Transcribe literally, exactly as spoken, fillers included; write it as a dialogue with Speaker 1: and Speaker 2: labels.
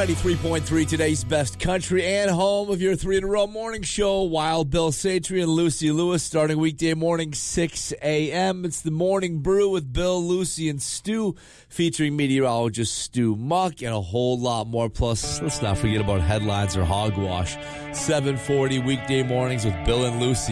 Speaker 1: ninety-three point three, today's best country and home of your three-in-a-row morning show. Wild Bill Satry and Lucy Lewis, starting weekday morning, six a.m. It's the Morning Brew with Bill, Lucy, and Stu, featuring meteorologist Stu Muck, and a whole lot more. Plus, let's not forget about headlines or hogwash. seven forty weekday mornings with Bill and Lucy.